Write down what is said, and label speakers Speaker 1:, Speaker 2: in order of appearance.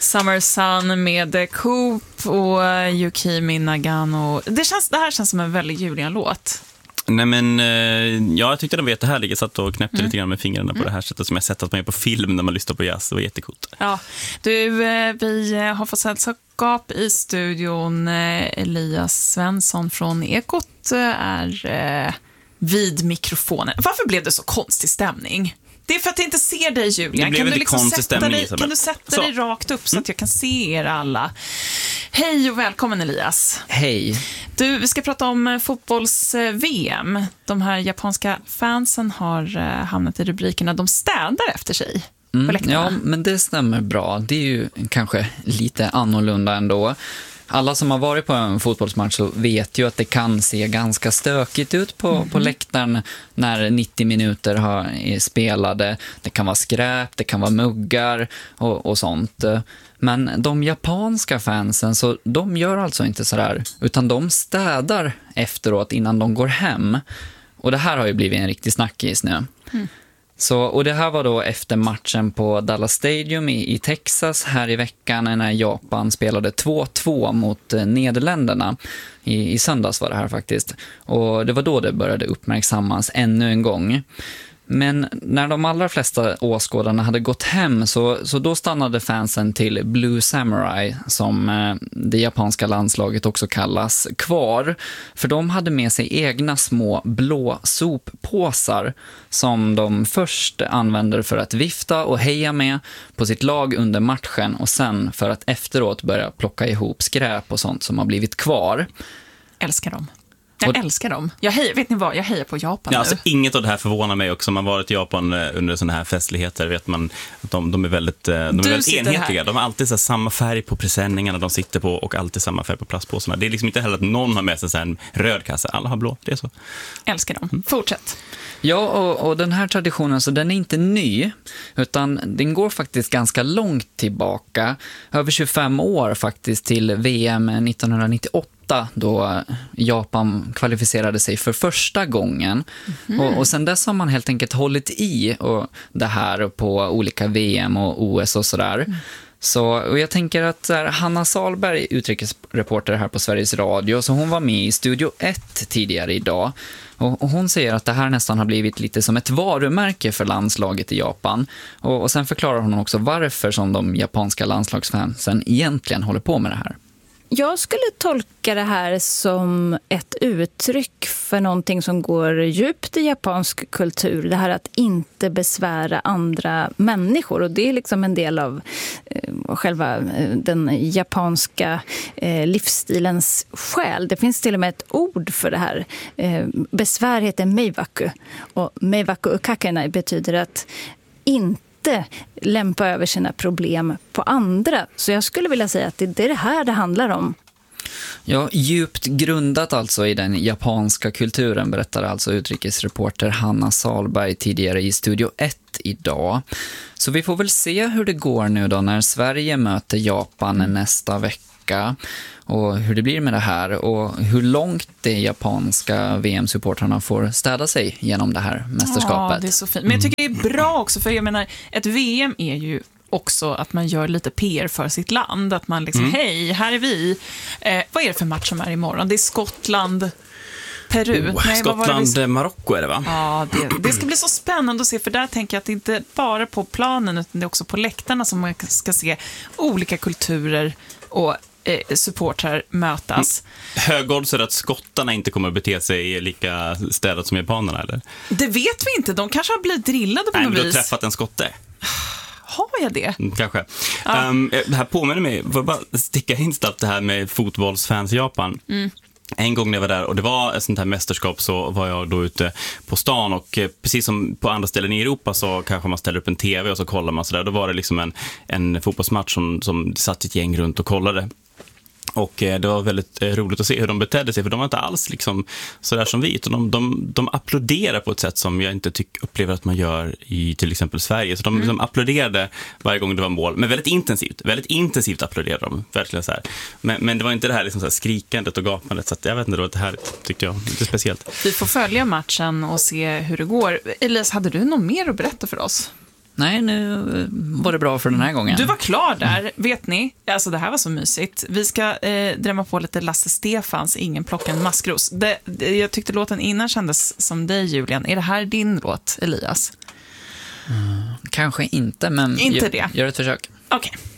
Speaker 1: Summer Sun med Coop och Yukimi Nagano. Det här känns som en väldigt julig låt.
Speaker 2: Nej, men jag tyckte den var jättehärlig. Jag satt och knäppte lite grann med fingrarna på det här sättet som jag sett att man är på film när man lyssnar på jazz. Det var jättekort.
Speaker 1: Ja, vi har fått sällskap i studion. Elias Svensson från Ekot är vid mikrofonen. Varför blev det så konstig stämning? Det är för att jag inte ser dig, Julian. Kan du liksom kan du sätta dig rakt upp så att jag kan se er alla? Hej och välkommen, Elias.
Speaker 3: Hej.
Speaker 1: Du, vi ska prata om fotbolls-VM. De här japanska fansen har hamnat i rubrikerna. De städar efter sig på läktarna.
Speaker 3: Ja, men det stämmer bra. Det är ju kanske lite annorlunda ändå. Alla som har varit på en fotbollsmatch så vet ju att det kan se ganska stökigt ut på läktaren när 90 minuter är spelade. Det kan vara skräp, det kan vara muggar och sånt. Men de japanska fansen, så de gör alltså inte sådär, utan de städar efteråt innan de går hem. Och det här har ju blivit en riktig snackis nu. Och det här var då efter matchen på Dallas Stadium i Texas här i veckan när Japan spelade 2-2 mot Nederländerna. I söndags var det här faktiskt. Och det var då det började uppmärksammas ännu en gång. Men när de allra flesta åskådarna hade gått hem så då stannade fansen till Blue Samurai, som det japanska landslaget också kallas, kvar. För de hade med sig egna små blå soppåsar som de först använder för att vifta och heja med på sitt lag under matchen och sen för att efteråt börja plocka ihop skräp och sånt som har blivit kvar.
Speaker 1: Älskar dem. Jag älskar dem. Vet ni vad? Jag hejar på Japan nu.
Speaker 2: Alltså, inget av det här förvånar mig också. Man har varit i Japan under sådana här festligheter. Vet man att de är väldigt enhetliga. De har alltid så samma färg på presenningarna de sitter på och alltid samma färg på plastpåsarna. Det är liksom inte heller att någon har med sig så här en röd kasse. Alla har blå, det är så.
Speaker 1: Älskar dem. Fortsätt.
Speaker 3: Ja, och den här traditionen, så den är inte ny, utan den går faktiskt ganska långt tillbaka. Över 25 år faktiskt, till VM 1998. Då Japan kvalificerade sig för första gången. Och sen dess har man helt enkelt hållit i det här på olika VM och OS och sådär. Och jag tänker att Hanna Salberg, utrikesreporter här på Sveriges Radio, så hon var med i Studio 1 tidigare idag. Och hon säger att det här nästan har blivit lite som ett varumärke för landslaget i Japan. Och sen förklarar hon också varför som de japanska landslagsfansen egentligen håller på med det här.
Speaker 4: Jag skulle tolka det här som ett uttryck för någonting som går djupt i japansk kultur. Det här att inte besvära andra människor. Och det är liksom en del av själva den japanska livsstilens själ. Det finns till och med ett ord för det här. Besvär heter meiwaku. Och meiwaku ukakenai betyder att inte lämpa över sina problem på andra. Så jag skulle vilja säga att det är det här det handlar om.
Speaker 3: Ja, djupt grundat alltså i den japanska kulturen, berättar alltså utrikesreporter Hanna Salberg tidigare i Studio 1 idag. Så vi får väl se hur det går nu då när Sverige möter Japan nästa vecka. Och hur det blir med det här och hur långt de japanska VM-supportrarna får städa sig genom det här mästerskapet.
Speaker 1: Ja, det är så fint. Men jag tycker det är bra också, för jag menar, ett VM är ju också att man gör lite PR för sitt land. Att man liksom, hej, här är vi. Vad är det för match som är imorgon? Det är Skottland, Peru.
Speaker 2: Skottland, Marocko är det, va?
Speaker 1: Ja, det ska bli så spännande att se, för där tänker jag att det inte bara på planen utan det är också på läktarna som man ska se olika kulturer och supportrar mötas.
Speaker 2: Högodds är att skottarna inte kommer att bete sig lika städat som japanerna, eller?
Speaker 1: Det vet vi inte, de kanske har blivit drillade på något vis.
Speaker 2: Nej, men du har träffat en skotte.
Speaker 1: Har jag det?
Speaker 2: Kanske. Ja. Det här påminner mig, får bara sticka in snabbt det här med fotbollsfans i Japan. En gång när jag var där och det var ett sånt här mästerskap, så var jag då ute på stan och precis som på andra ställen i Europa så kanske man ställer upp en tv och så kollar man sådär. Då var det liksom en fotbollsmatch som satt ett gäng runt och kollade. Och det var väldigt roligt att se hur de betedde sig, för de var inte alls liksom sådär som vi, utan de applåderar på ett sätt som jag inte upplever att man gör i till exempel Sverige. Så de liksom applåderade varje gång det var mål, men väldigt intensivt applåderade de, verkligen så här. Men det var inte det här, liksom så här skrikandet och gapandet, så att jag vet inte, det var det här tyckte jag lite speciellt.
Speaker 1: Vi får följa matchen och se hur det går. Elias, hade du något mer att berätta för oss?
Speaker 3: Nej, nu var det bra för den här gången.
Speaker 1: Du var klar där, vet ni? Alltså det här var så mysigt. Vi ska drämma på lite Lasse Stefans Ingen plockar en maskros. Jag tyckte låten innan kändes som dig, Julian. Är det här din låt, Elias?
Speaker 3: Kanske inte, men
Speaker 1: Inte det.
Speaker 3: Gör ett försök.
Speaker 1: Okej.